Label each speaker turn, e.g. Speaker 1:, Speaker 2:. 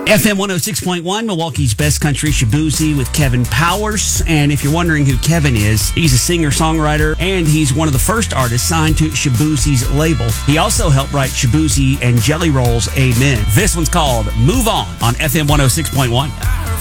Speaker 1: FM 106.1, Milwaukee's Best Country, Shaboozey with Kevin Powers. And if you're wondering who Kevin is, he's a singer-songwriter, and he's one of the first artists signed to Shaboozey's label. He also helped write Shaboozey and Jelly Roll's Amen. This one's called Move On FM 106.1.